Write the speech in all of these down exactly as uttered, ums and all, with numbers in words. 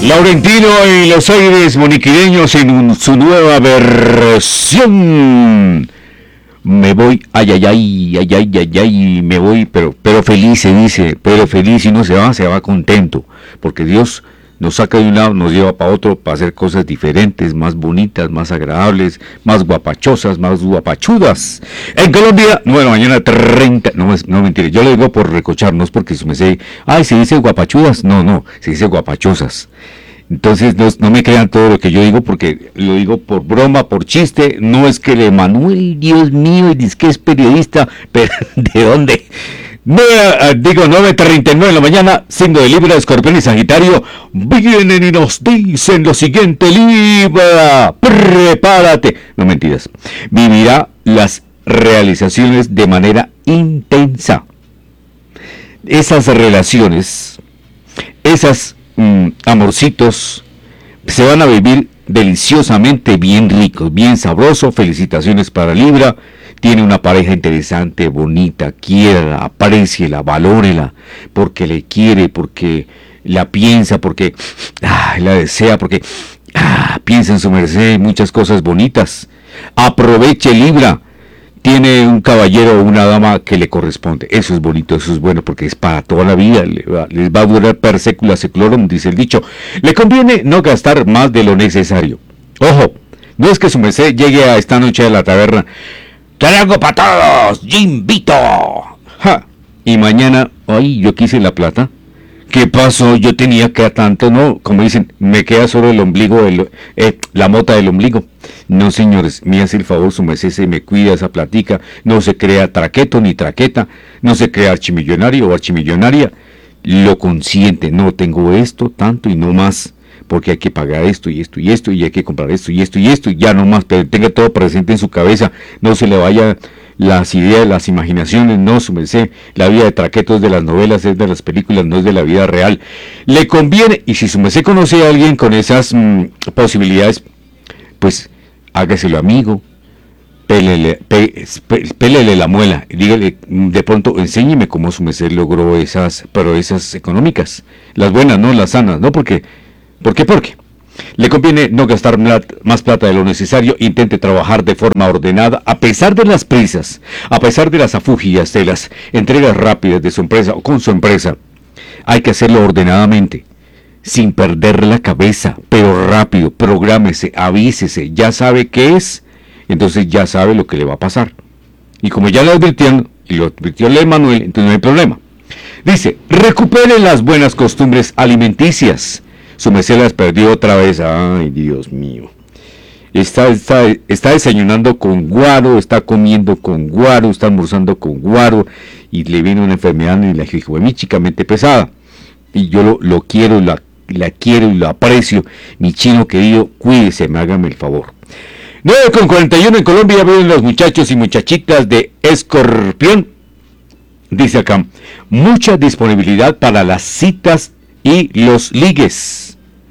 Laurentino y los aires moniquireños en un, su nueva versión. Me voy, ay, ay, ay, ay, ay, ay, ay, me voy, pero, pero feliz se dice, pero feliz, y no se va, se va contento, porque Dios nos saca de un lado, nos lleva para otro, para hacer cosas diferentes, más bonitas, más agradables, más guapachosas, más guapachudas. En Colombia, nueve de la mañana, treinta, no, no mentira, yo lo digo por recochar, no es porque me sé, ay, se dice guapachudas, no, no, se dice guapachosas. Entonces no, no me crean todo lo que yo digo, porque lo digo por broma, por chiste, no es que el Emanuel, Dios mío, dice que es periodista, pero ¿de dónde? No, digo, nueve treinta y nueve de la mañana, signo de Libra, Escorpión y Sagitario, vienen y nos dicen lo siguiente: Libra, prepárate, no mentiras, vivirá las realizaciones de manera intensa. Esas relaciones, esas mm, amorcitos, se van a vivir deliciosamente, bien ricos, bien sabroso. Felicitaciones para Libra. Tiene una pareja interesante, bonita, quiérala, apréciela, valórela, porque le quiere, porque la piensa, porque ah, la desea, porque ah, piensa en su merced, muchas cosas bonitas. Aproveche, Libra. Tiene un caballero o una dama que le corresponde. Eso es bonito, eso es bueno, porque es para toda la vida. Les va, les va a durar per secula seculorum, dice el dicho. Le conviene no gastar más de lo necesario. Ojo, no es que su merced llegue a esta noche a la taberna: ¡traigo para todos! ¡Yo invito! ¡Ja! Y mañana, ¡ay, yo quise la plata! ¿Qué pasó? Yo tenía que a tanto, ¿no? Como dicen, me queda solo el ombligo, el, eh, la mota del ombligo. No, señores, me hace el favor, su merced, se me cuida esa platica. No se crea traqueto ni traqueta. No se crea archimillonario o archimillonaria. Lo consiente, no tengo esto, tanto y no más, porque hay que pagar esto y esto y esto, y hay que comprar esto y esto y esto, y ya no más, pero tenga todo presente en su cabeza, no se le vaya las ideas, las imaginaciones, no, su merced, la vida de traquetos de las novelas, es de las películas, no es de la vida real. Le conviene, y si su merced conoce a alguien con esas mmm, posibilidades, pues hágaselo amigo, pélele, pe, pélele la muela, dígale, de pronto enséñeme cómo su merced logró esas, pero esas económicas, las buenas, no las sanas, no porque... ¿Por qué? Porque le conviene no gastar más plata de lo necesario. Intente trabajar de forma ordenada, a pesar de las prisas, a pesar de las afugias, de las entregas rápidas de su empresa o con su empresa. Hay que hacerlo ordenadamente, sin perder la cabeza, pero rápido. Prográmese, avísese, ya sabe qué es, entonces ya sabe lo que le va a pasar. Y como ya lo advirtieron, y lo advirtió el Emanuel, entonces no hay problema. Dice: recupere las buenas costumbres alimenticias. Su merced las perdió otra vez. Ay, Dios mío. Está, está, está desayunando con guaro, está comiendo con guaro, está almorzando con guaro, y le viene una enfermedad míchicamente pesada. Y yo lo, lo quiero, la, la quiero y lo aprecio. Mi chino querido, cuídese, me hágame el favor. nueve con cuarenta y uno en Colombia, vienen los muchachos y muchachitas de Escorpión. Dice acá: mucha disponibilidad para las citas y los ligues.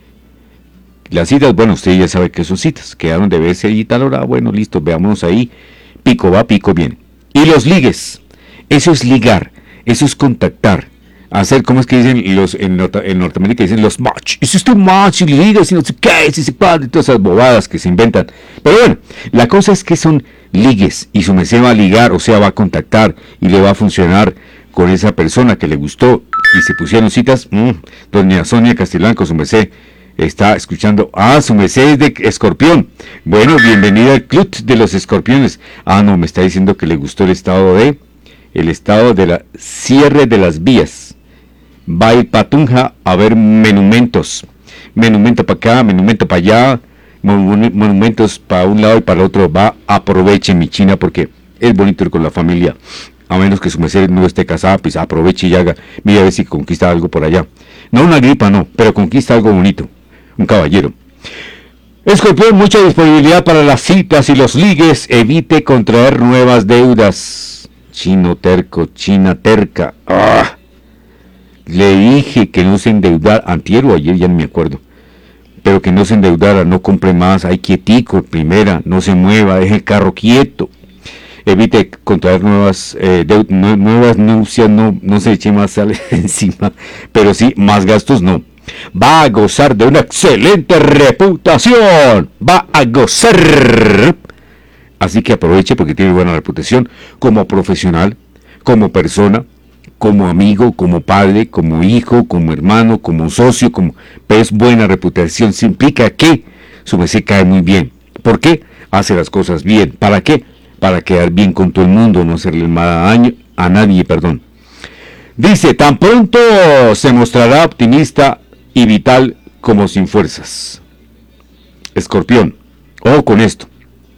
Las citas, bueno, usted ya sabe que son citas, quedaron de verse allí tal hora, bueno, listo, veámonos ahí, pico va, pico viene. Y los ligues, eso es ligar, eso es contactar, hacer, ¿cómo es que dicen los en, Norte, en Norteamérica? Dicen los match, eso es tu match, y ligas, y no sé qué, y se padre, todas esas bobadas que se inventan. Pero bueno, la cosa es que son ligues, y su merced va a ligar, o sea, va a contactar, y le va a funcionar con esa persona que le gustó, y se pusieron citas. mmm, doña Sonia Castellanco, su merced, está escuchando. Ah, su merced es de Escorpión. Bueno, bienvenida al club de los escorpiones. Ah, no, me está diciendo que le gustó el estado de, el estado de la cierre de las vías. Va a ir para Tunja a ver monumentos. Monumento para acá, monumento para allá, monumentos para un lado y para el otro. Va, aproveche, mi china, porque es bonito ir con la familia. A menos que su merced no esté casada, pues aproveche y haga, mira a ver si conquista algo por allá. No una gripa, no, pero conquista algo bonito. Un caballero. Escorpión, mucha disponibilidad para las citas y los ligues. Evite contraer nuevas deudas. Chino terco, china terca. ¡Ah! Le dije que no se endeudara, antier o ayer, ya no me acuerdo. Pero que no se endeudara, no compre más, ahí quietico, primera, no se mueva, deje el carro quieto. Evite contraer nuevas eh, nuevas nupcias, no, no se eche más sal encima, pero sí, más gastos no. Va a gozar de una excelente reputación. Va a gozar. Así que aproveche porque tiene buena reputación como profesional, como persona, como amigo, como padre, como hijo, como hermano, como socio, como... Pero es buena reputación. Se implica que su merced cae muy bien. ¿Por qué? Hace las cosas bien. ¿Para qué? Para quedar bien con todo el mundo, no hacerle mal daño a nadie, perdón. Dice, tan pronto se mostrará optimista y vital como sin fuerzas. Escorpión, ojo con esto.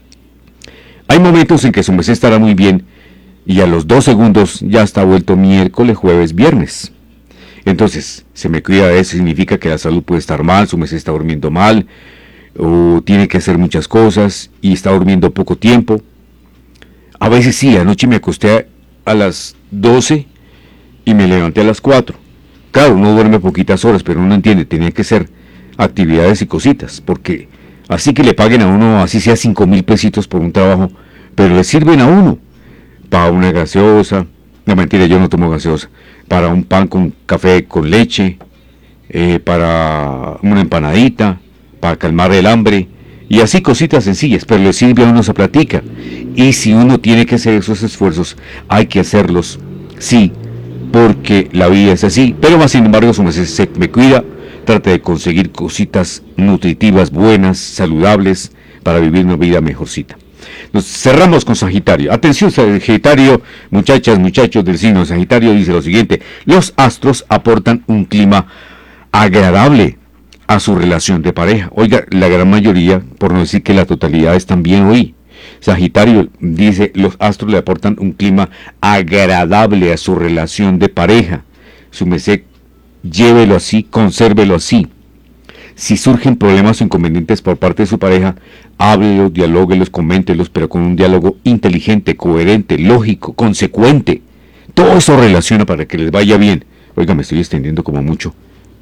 Hay momentos en que su merced estará muy bien y a los dos segundos ya está vuelto miércoles, jueves, viernes. Entonces, se me cuida de eso, significa que la salud puede estar mal, su merced está durmiendo mal, o tiene que hacer muchas cosas y está durmiendo poco tiempo. A veces sí, anoche me acosté a las doce y me levanté a las cuatro. Claro, uno duerme poquitas horas, pero uno entiende, tenía que ser actividades y cositas, porque así que le paguen a uno, así sea cinco mil pesitos por un trabajo, pero le sirven a uno para una gaseosa, no mentira, yo no tomo gaseosa, para un pan con café con leche, eh, para una empanadita, para calmar el hambre, y así cositas sencillas, pero le sirve a uno esa platica. Y si uno tiene que hacer esos esfuerzos, hay que hacerlos, sí, porque la vida es así, pero más sin embargo, su merced se me cuida, trata de conseguir cositas nutritivas, buenas, saludables, para vivir una vida mejorcita. Nos cerramos con Sagitario. Atención, Sagitario, muchachas, muchachos del signo Sagitario, dice lo siguiente: los astros aportan un clima agradable a su relación de pareja. Oiga, la gran mayoría, por no decir que la totalidad, están bien hoy. Sagitario dice, los astros le aportan un clima agradable a su relación de pareja. Su merced, llévelo así, consérvelo así. Si surgen problemas o inconvenientes por parte de su pareja, háblelos, dialóguelos, coméntelos, pero con un diálogo inteligente, coherente, lógico, consecuente. Todo eso relaciona para que les vaya bien. Oiga, me estoy extendiendo como mucho.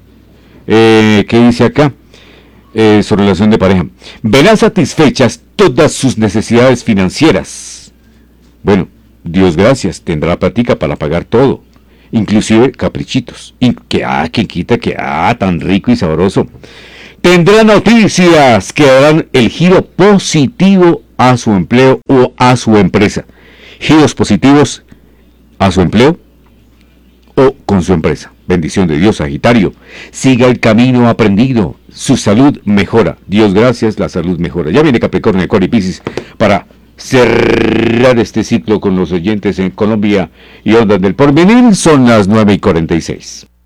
Eh, ¿Qué dice acá? Eh, su relación de pareja. Verán satisfechas todas sus necesidades financieras. Bueno, Dios gracias, tendrá plática para pagar todo, inclusive caprichitos. Y que ah, que quita, que ah, tan rico y sabroso. Tendrá noticias que darán el giro positivo a su empleo o a su empresa. Giros positivos a su empleo o con su empresa. Bendición de Dios, Sagitario. Siga el camino aprendido. Su salud mejora. Dios gracias, la salud mejora. Ya viene Capricornio, Acuario y Piscis para cerrar este ciclo con los oyentes en Colombia y Ondas del Porvenir. Son las nueve y cuarenta y seis.